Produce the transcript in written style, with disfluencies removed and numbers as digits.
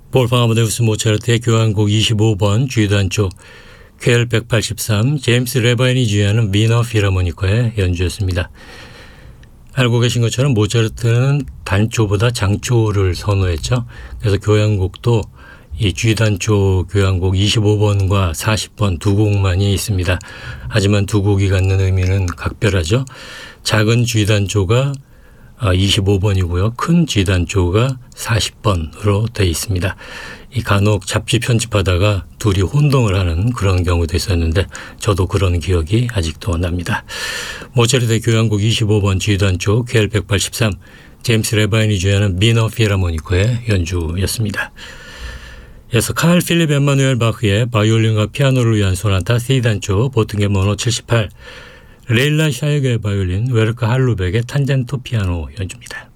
볼팡 아마데우스 모차르트의 교향곡 25번 G단조 퀘L 183 제임스 레바인이 지휘하는 위너 필하모니커의 연주였습니다. 알고 계신 것처럼 모차르트는 단조보다 장조를 선호했죠. 그래서 교향곡도 이 G단조 교향곡 25번과 40번 두 곡만이 있습니다. 하지만 두 곡이 갖는 의미는 각별하죠. 작은 G단조가 25번이고요. 큰 G단조가 40번으로 되어 있습니다. 이 간혹 잡지 편집하다가 둘이 혼동을 하는 그런 경우도 있었는데 저도 그런 기억이 아직도 납니다. 모차르트의 교향곡 25번 G단조 퀘L 183 제임스 레바인이 주연하는 위너 필하모니커의 연주였습니다. 이어서 칼 필립 엠마누엘 바흐의 바이올린과 피아노를 위한 소나타 C단조 보통의 번호 78 레일라 샤이거의 바이올린, 웨르카 할루벡의 탄젠토 피아노 연주입니다.